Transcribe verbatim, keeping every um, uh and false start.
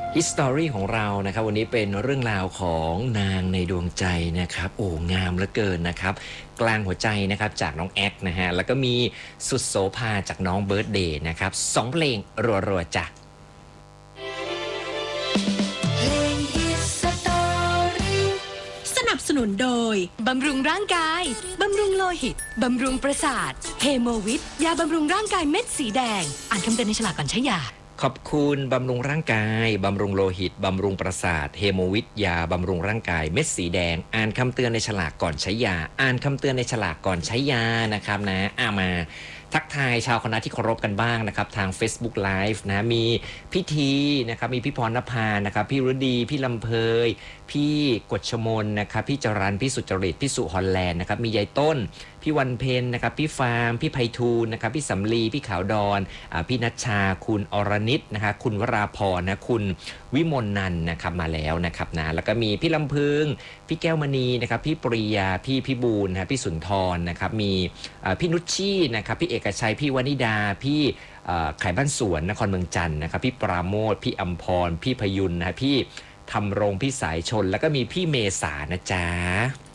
History ของเรานะครับวันนี้เป็นเรื่องราวของนางในดวงใจนะครับโอ้งามเหลือเกินนะครับกลางหัวใจนะครับจากน้องแอคนะฮะแล้วก็มีสุดโสภาจากน้องเบิร์ดเดย์นะครับสองเพลงรัวๆจ้ะสนับสนุนโดยบำรุงร่างกายบำรุงโลหิตบำรุงประสาทเฮโมวิทยาบำรุงร่างกายเม็ดสีแดงอ่านคำเตือนในฉลากก่อนใช้ยาขอบคุณบำรุงร่างกายบำรุงโลหิตบำรุงประสาทเฮโมวิทยาบำรุงร่างกายเม็ดสีแดงอ่านคำเตือนในฉลากก่อนใช้ยาอ่านคำเตือนในฉลากก่อนใช้ยานะครับนะอ่ามาทักทายชาวคณะที่เคารพกันบ้างนะครับทาง Facebook Live นะมีพี่ทีนะครับมีพี่พรณภานะครับพี่ฤดีพี่ลำเพยพี่กฎชมนนะครับพี่จรันพี่สุจริตพี่สุฮอลแลนด์นะครับมียายต้นพี่วันเพ็ญนะครับพี่ฟาร์มพี่ไพฑูรย์นะครับพี่สำลีพี่ขาวดอนอ่าพี่นัชชาคุณอรนิตนะคะคุณวราพรนะคุณวิมลนันท์นะครับมาแล้วนะครับนะแล้วก็มีพี่ลำพึงพี่แก้วมณีนะครับพี่ปริยาพี่พิบูลนะพี่สุนทรนะครับมีพี่นุชชีนะครับพี่เอกชัยพี่วนิดาพี่ไข่บ้านสวนนครเมืองจันทร์นะครับพี่ปราโมทพี่อัมพรพี่พยุนนะพี่ทำรงพี่สายชนแล้วก็มีพี่เมษานะจ๊ะ